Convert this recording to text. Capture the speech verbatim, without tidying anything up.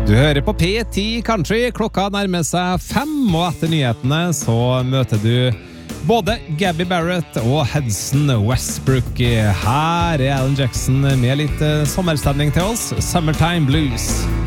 Du hører på P ti Country, klokka nærmer seg fem, og etter nyhetene så møter du både Gabby Barrett og Hudson Westbrook. Her er Alan Jackson med litt sommerstemning til oss, Summertime Blues.